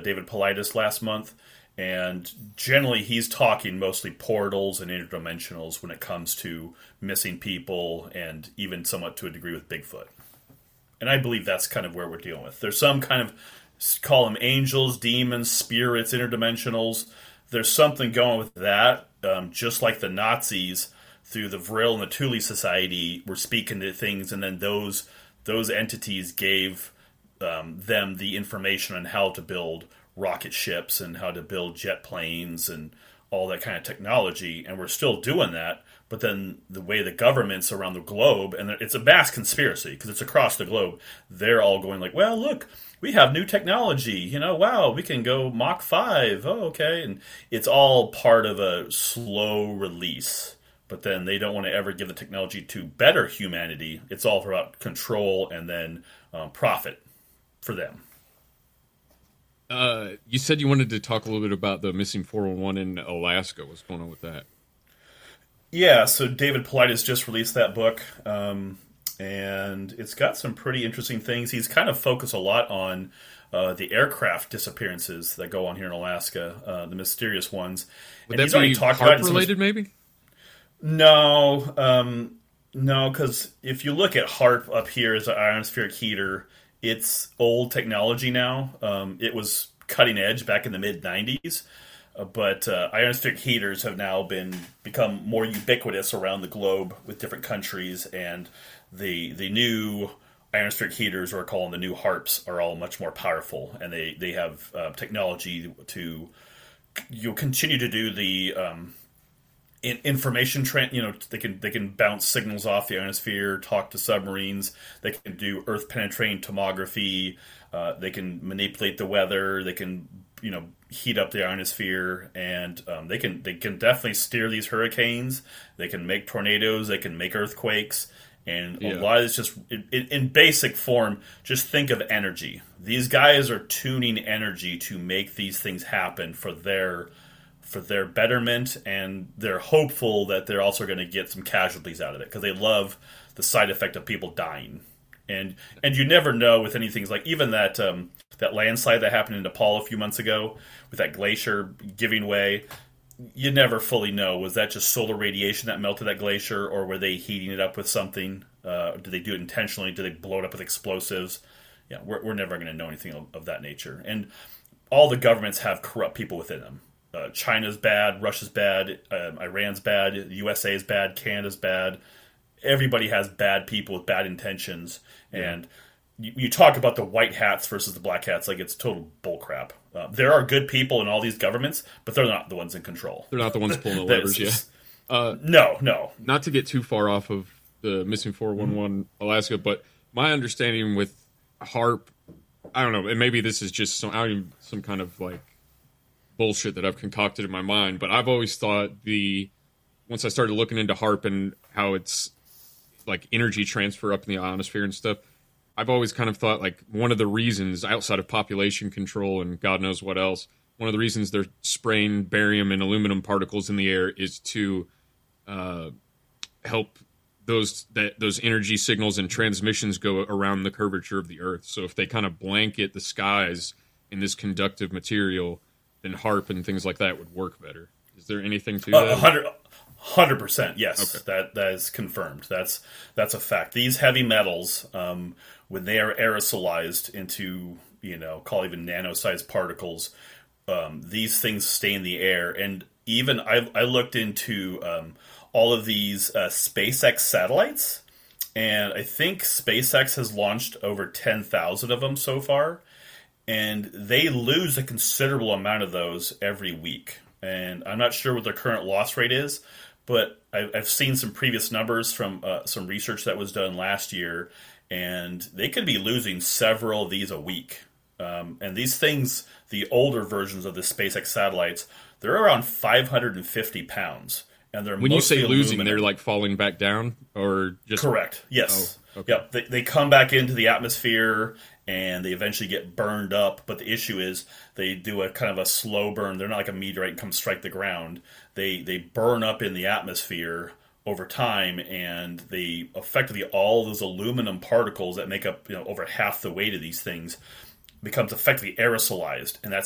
David Paulides last month, and generally he's talking mostly portals and interdimensionals when it comes to missing people and even somewhat to a degree with Bigfoot. And I believe that's kind of where we're dealing with. There's some kind of, call them angels, demons, spirits, interdimensionals. There's something going with that, just like the Nazis through the Vril and the Thule Society were speaking to things, and then those entities gave them the information on how to build rocket ships and how to build jet planes and all that kind of technology, and we're still doing that. But then the way the governments around the globe, and it's a vast conspiracy because it's across the globe, they're all going like, well, look, we have new technology, wow, we can go Mach 5, oh, okay. And it's all part of a slow release. But then they don't want to ever give the technology to better humanity. It's all about control and then profit for them. You said you wanted to talk a little bit about the missing 411 in Alaska. What's going on with that? Yeah, so David Paulides just released that book, and it's got some pretty interesting things. He's kind of focused a lot on the aircraft disappearances that go on here in Alaska, the mysterious ones. Would that be HAARP-related, maybe? No, because if you look at HAARP up here as an ionospheric heater, it's old technology now. It was cutting edge back in the mid-'90s. But ionospheric heaters have now become more ubiquitous around the globe with different countries, and the new ionospheric heaters, or calling the new HAARPs, are all much more powerful, and they have technology to continue to do the information they can bounce signals off the ionosphere, talk to submarines, they can do earth penetrating tomography, they can manipulate the weather, they can heat up the ionosphere, and they can definitely steer these hurricanes. They can make tornadoes. They can make earthquakes, and a lot of it's just in basic form. Just think of energy. These guys are tuning energy to make these things happen for their betterment, and they're hopeful that they're also going to get some casualties out of it because they love the side effect of people dying. And you never know with anything like even that landslide that happened in Nepal a few months ago with that glacier giving way. You never fully know. Was that just solar radiation that melted that glacier, or were they heating it up with something? Did they do it intentionally? Did they blow it up with explosives? Yeah, we're never going to know anything of that nature. And all the governments have corrupt people within them. China's bad, Russia's bad, Iran's bad, the USA's bad, Canada's bad. Everybody has bad people with bad intentions, and you talk about the white hats versus the black hats like it's total bullcrap. There are good people in all these governments, but they're not the ones in control. They're not the ones pulling the levers, No. Not to get too far off of the missing 411 Alaska, but my understanding with HAARP, I don't know, and maybe this is just some kind of like bullshit that I've concocted in my mind, but I've always thought once I started looking into HAARP and how it's like energy transfer up in the ionosphere and stuff, I've always kind of thought like one of the reasons outside of population control and God knows what else, one of the reasons they're spraying barium and aluminum particles in the air is to help those energy signals and transmissions go around the curvature of the Earth. So if they kind of blanket the skies in this conductive material, then HAARP and things like that would work better. Is there anything to that? 100%, yes. Okay. That is confirmed. That's a fact. These heavy metals, when they are aerosolized into, call even nano-sized particles, these things stay in the air. And even I looked into all of these SpaceX satellites, and I think SpaceX has launched over 10,000 of them so far, and they lose a considerable amount of those every week. And I'm not sure what their current loss rate is, but I've seen some previous numbers from some research that was done last year, and they could be losing several of these a week. And these things, the older versions of the SpaceX satellites, they're around 550 pounds. And they're when you say losing, aluminum. they're like falling back down, or just correct? Yes. Oh, okay. Yep. They come back into the atmosphere and they eventually get burned up. But the issue is they do a kind of a slow burn. They're not like a meteorite and come strike the ground. They burn up in the atmosphere over time, and they effectively all those aluminum particles that make up over half the weight of these things becomes effectively aerosolized, and that's